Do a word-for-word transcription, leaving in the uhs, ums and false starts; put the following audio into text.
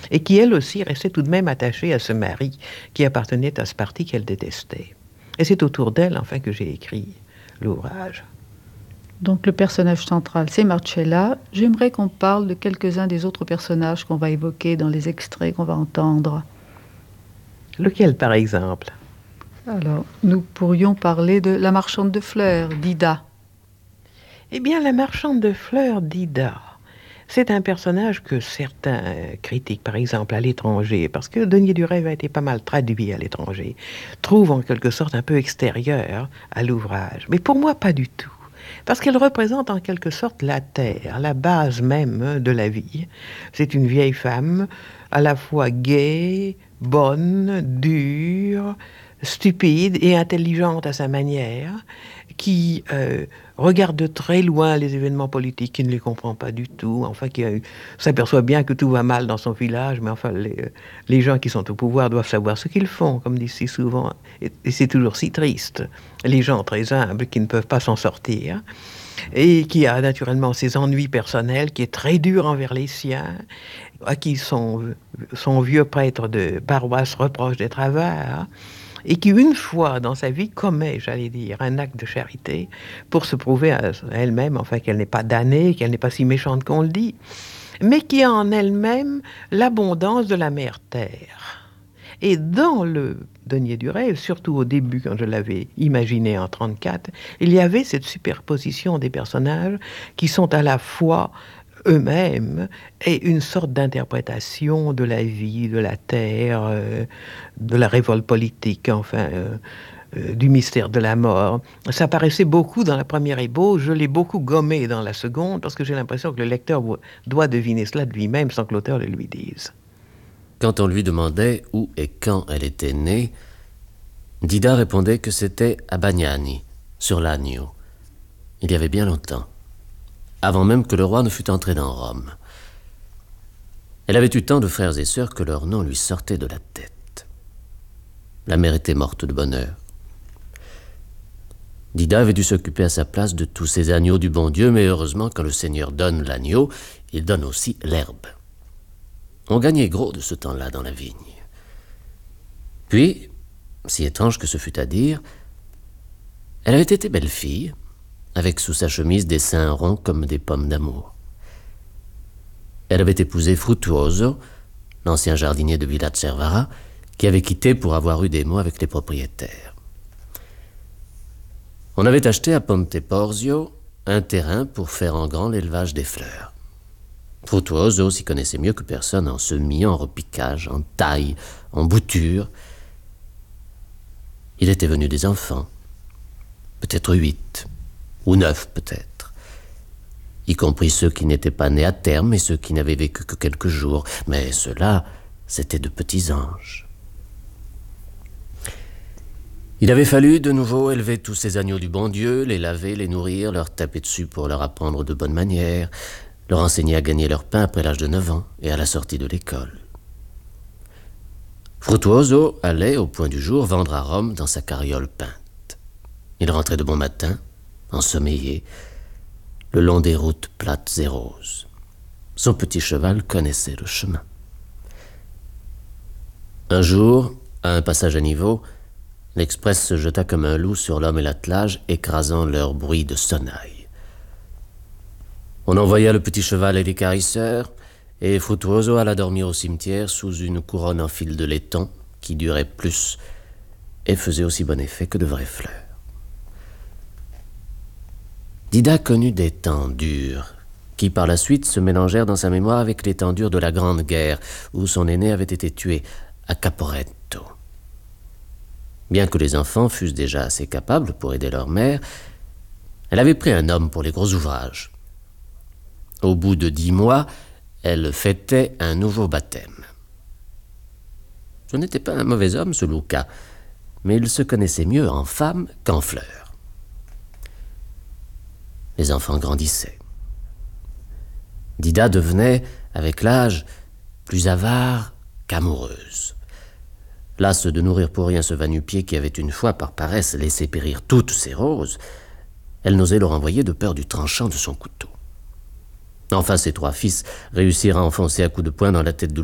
et qui, elle aussi, restait tout de même attachée à ce mari qui appartenait à ce parti qu'elle détestait. Et c'est autour d'elle, enfin, que j'ai écrit l'ouvrage. Donc le personnage central, c'est Marcella. J'aimerais qu'on parle de quelques-uns des autres personnages qu'on va évoquer dans les extraits qu'on va entendre. Lequel, par exemple? Alors, nous pourrions parler de la marchande de fleurs, d'Ida. Eh bien, la marchande de fleurs d'Ida, c'est un personnage que certains critiques, par exemple à l'étranger, parce que Denier du Rêve a été pas mal traduit à l'étranger, trouvent en quelque sorte un peu extérieur à l'ouvrage. Mais pour moi, pas du tout. Parce qu'elle représente en quelque sorte la terre, la base même de la vie. C'est une vieille femme, à la fois gaie, bonne, dure, stupide et intelligente à sa manière, qui euh, regarde de très loin les événements politiques, qui ne les comprend pas du tout, enfin qui euh, s'aperçoit bien que tout va mal dans son village, mais enfin les, euh, les gens qui sont au pouvoir doivent savoir ce qu'ils font, comme disent si souvent, et, et c'est toujours si triste. Les gens très humbles qui ne peuvent pas s'en sortir, et qui a naturellement ses ennuis personnels, qui est très dur envers les siens, à qui son, son vieux prêtre de paroisse reproche des travers, et qui, une fois dans sa vie, commet, j'allais dire, un acte de charité pour se prouver à elle-même, enfin, qu'elle n'est pas damnée, qu'elle n'est pas si méchante qu'on le dit, mais qui a en elle-même l'abondance de la mère terre. Et dans le Denier du Rêve, surtout au début, quand je l'avais imaginé en trente-quatre, il y avait cette superposition des personnages qui sont à la fois eux-mêmes et une sorte d'interprétation de la vie, de la terre, euh, de la révolte politique, enfin, euh, euh, du mystère de la mort. Ça paraissait beaucoup dans la première ébauche, je l'ai beaucoup gommé dans la seconde, parce que j'ai l'impression que le lecteur doit deviner cela de lui-même sans que l'auteur le lui dise. Quand on lui demandait où et quand elle était née, Dida répondait que c'était à Bagnani, sur l'Agno. Il y avait bien longtemps, avant même que le roi ne fût entré dans Rome. Elle avait eu tant de frères et sœurs que leur nom lui sortait de la tête. La mère était morte de bonne heure. Dida avait dû s'occuper à sa place de tous ces agneaux du bon Dieu, mais heureusement, quand le Seigneur donne l'agneau, il donne aussi l'herbe. On gagnait gros de ce temps-là dans la vigne. Puis, si étrange que ce fût à dire, elle avait été belle fille, avec sous sa chemise des seins ronds comme des pommes d'amour. Elle avait épousé Frutuoso, l'ancien jardinier de Villa Cervara, qui avait quitté pour avoir eu des mots avec les propriétaires. On avait acheté à Ponte Porzio un terrain pour faire en grand l'élevage des fleurs. Frutuoso s'y connaissait mieux que personne en semis, en repiquage, en taille, en bouture. Il était venu des enfants, peut-être huit, ou neuf peut-être, y compris ceux qui n'étaient pas nés à terme et ceux qui n'avaient vécu que quelques jours, mais ceux-là, c'étaient de petits anges. Il avait fallu de nouveau élever tous ces agneaux du bon Dieu, les laver, les nourrir, leur taper dessus pour leur apprendre de bonnes manières, leur enseigner à gagner leur pain après l'âge de neuf ans et à la sortie de l'école. Frutuoso allait, au point du jour, vendre à Rome dans sa carriole peinte. Il rentrait de bon matin, ensommeillé, le long des routes plates et roses. Son petit cheval connaissait le chemin. Un jour, à un passage à niveau, l'express se jeta comme un loup sur l'homme et l'attelage, écrasant leur bruit de sonnaille. On envoya le petit cheval et les carisseurs, et Frutuoso alla dormir au cimetière sous une couronne en fil de laiton qui durait plus et faisait aussi bon effet que de vraies fleurs. Dida connut des temps durs, qui par la suite se mélangèrent dans sa mémoire avec les temps durs de la Grande Guerre, où son aîné avait été tué à Caporetto. Bien que les enfants fussent déjà assez capables pour aider leur mère, elle avait pris un homme pour les gros ouvrages. Au bout de dix mois, elle fêtait un nouveau baptême. Ce n'était pas un mauvais homme, ce Luca, mais il se connaissait mieux en femme qu'en fleurs. Les enfants grandissaient. Dida devenait, avec l'âge, plus avare qu'amoureuse. Lasse de nourrir pour rien ce va-nu-pied qui avait une fois, par paresse, laissé périr toutes ses roses, elle n'osait le renvoyer de peur du tranchant de son couteau. Enfin, ses trois fils réussirent à enfoncer à coups de poing dans la tête de